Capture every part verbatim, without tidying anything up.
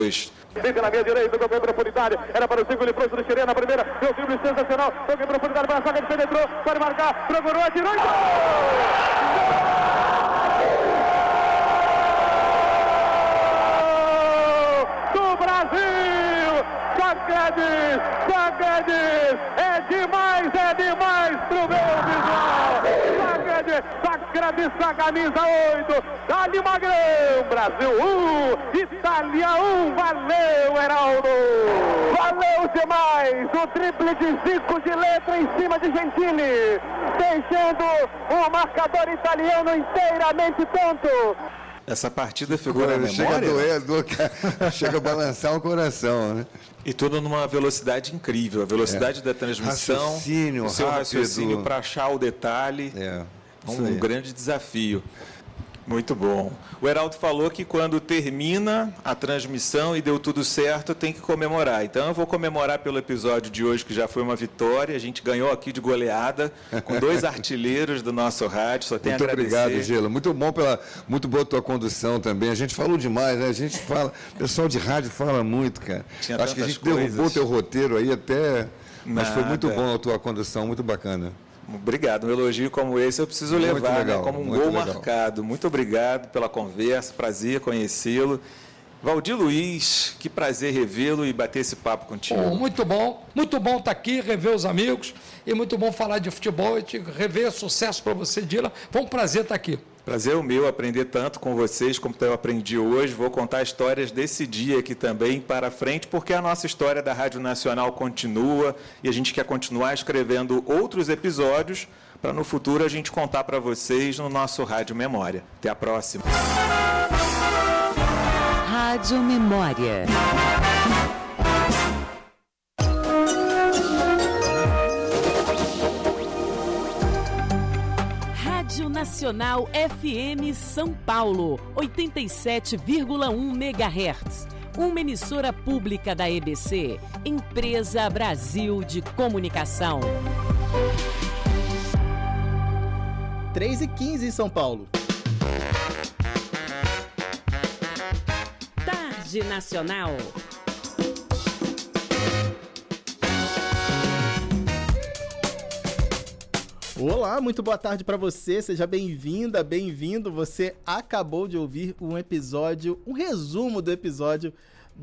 Fica na minha direita, toca em profundidade. Era para o Zico, ele trouxe do Xerê na primeira. Deu drible sensacional. Toca em profundidade para a saga de penetrou. Pode marcar. Procurou, atirou e gol! Do Brasil! Sócrates! Sócrates! É demais, é demais pro meu visual! Sócrates! Sócrates na camisa oito! Dali Magrão! Brasil um! Itália um! Valeu, Heraldo! Valeu demais! O triple de Zico de letra em cima de Gentili! Deixando o marcador italiano inteiramente tonto! Essa partida ficou na memória. Chega a doer, doer, chega a balançar o coração, né? E tudo numa velocidade incrível. A velocidade é. da transmissão, raciocínio, o seu rápido. raciocínio para achar o detalhe. É. Um grande desafio. Muito bom. O Heraldo falou que quando termina a transmissão e deu tudo certo, tem que comemorar. Então eu vou comemorar pelo episódio de hoje, que já foi uma vitória. A gente ganhou aqui de goleada, com dois artilheiros do nosso rádio. Só tem Muito a agradecer. obrigado, Gela. Muito bom pela, muito boa a tua condução também. A gente falou demais, né? A gente fala, o pessoal de rádio fala muito, cara. Tinha Acho que a gente coisas. derrubou o teu roteiro aí até... Mas Nada. foi muito bom a tua condução, muito bacana. Obrigado. Um elogio como esse eu preciso Muito levar, legal, né, como um muito gol legal. marcado. Muito obrigado pela conversa, prazer conhecê-lo. Valdir Luiz, que prazer revê-lo e bater esse papo contigo. Oh, muito bom, muito bom estar aqui, rever os amigos e muito bom falar de futebol e te rever. Sucesso para você, Dila. Foi um prazer estar aqui. Prazer o meu aprender tanto com vocês como eu aprendi hoje. Vou contar histórias desse dia aqui também para frente, porque a nossa história da Rádio Nacional continua e a gente quer continuar escrevendo outros episódios para no futuro a gente contar para vocês no nosso Rádio Memória. Até a próxima. Rádio Memória. Rádio Nacional F M São Paulo, oitenta e sete vírgula um megahertz. Uma emissora pública da E B C, Empresa Brasil de Comunicação. três e quinze em São Paulo. Tarde Nacional. Olá, muito boa tarde para você, seja bem-vinda, bem-vindo. Você acabou de ouvir um episódio, um resumo do episódio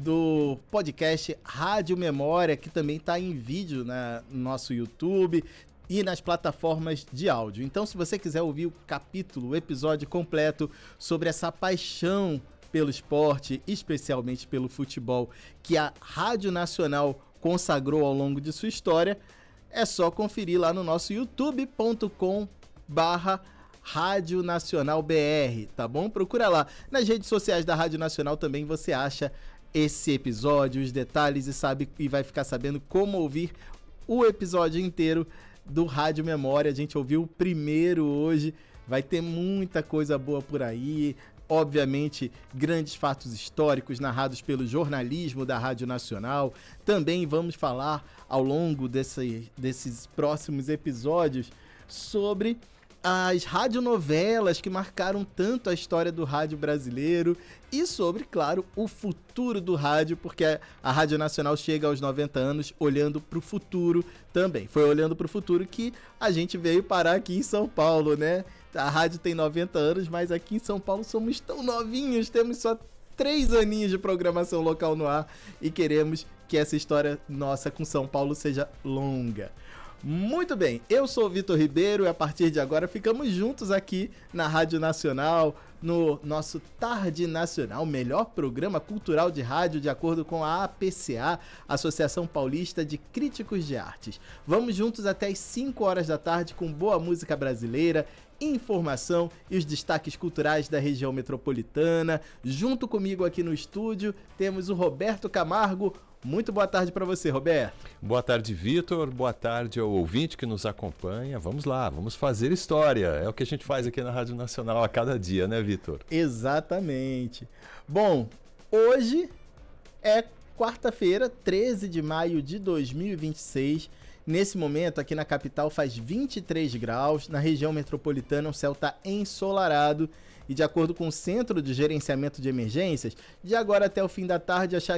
do podcast Rádio Memória, que também está em vídeo na, no nosso YouTube e nas plataformas de áudio. Então, se você quiser ouvir o capítulo, o episódio completo sobre essa paixão pelo esporte, especialmente pelo futebol, que a Rádio Nacional consagrou ao longo de sua história, é só conferir lá no nosso youtube ponto com barra Rádio Nacional B R, tá bom? Procura lá. Nas redes sociais da Rádio Nacional também você acha esse episódio, os detalhes e sabe e vai ficar sabendo como ouvir o episódio inteiro do Rádio Memória. A gente ouviu o primeiro hoje, vai ter muita coisa boa por aí. Obviamente, grandes fatos históricos narrados pelo jornalismo da Rádio Nacional. Também vamos falar ao longo desse, desses próximos episódios sobre as radionovelas que marcaram tanto a história do rádio brasileiro e sobre, claro, o futuro do rádio, porque a Rádio Nacional chega aos noventa anos olhando para o futuro também. Foi olhando para o futuro que a gente veio parar aqui em São Paulo, né? A rádio tem noventa anos, mas aqui em São Paulo somos tão novinhos, temos só três aninhos de programação local no ar e queremos que essa história nossa com São Paulo seja longa. Muito bem, eu sou o Vitor Ribeiro e a partir de agora ficamos juntos aqui na Rádio Nacional, no nosso Tarde Nacional, melhor programa cultural de rádio de acordo com a A P C A, Associação Paulista de Críticos de Artes. Vamos juntos até as cinco horas da tarde com boa música brasileira, informação e os destaques culturais da região metropolitana. Junto comigo aqui no estúdio temos o Roberto Camargo. Muito boa tarde para você, Roberto. Boa tarde, Vitor. Boa tarde ao ouvinte que nos acompanha. Vamos lá, vamos fazer história. É o que a gente faz aqui na Rádio Nacional a cada dia, né, Vitor? Exatamente. Bom, hoje é quarta-feira, treze de maio de dois mil e vinte e seis. Nesse momento, aqui na capital faz vinte e três graus, na região metropolitana o céu está ensolarado E de acordo com o Centro de Gerenciamento de Emergências, de agora até o fim da tarde, a